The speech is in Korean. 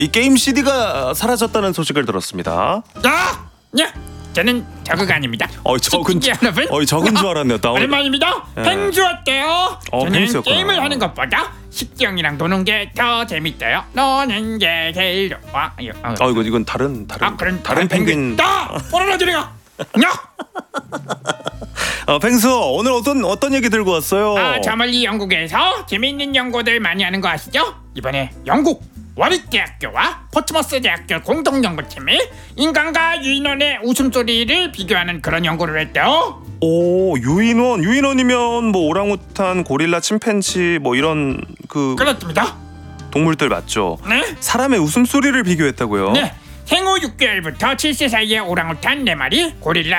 이 게임 CD가 사라졌다는 소식을 들었습니다. 야, 저는 저그가 아닙니다. 적은 시청자 여러분, 적은 줄 알았네요. 오랜만입니다. 펭수 어때요? 저는 펭수였구나. 게임을 하는 것보다 식정이랑 노는 게 더 재밌대요. 노는 게 제일 좋아. 이건 다른 펭귄. 오라라들이가. 펭수 오늘 어떤 얘기 들고 왔어요? 저 멀리 영국에서 재미있는 연구들 많이 하는 거 아시죠? 이번에 영국 워릭대학교와 포트머스 대학교 공동 연구팀이 인간과 유인원의 웃음소리를 비교하는 그런 연구를 했대요. 오, 유인원이면 뭐 오랑우탄, 고릴라, 침팬지 뭐 이런 그렇습니다. 동물들 맞죠? 네. 사람의 웃음소리를 비교했다고요? 네. 생후 6개월부터 7세 사이의 오랑우탄 4마리, 고릴라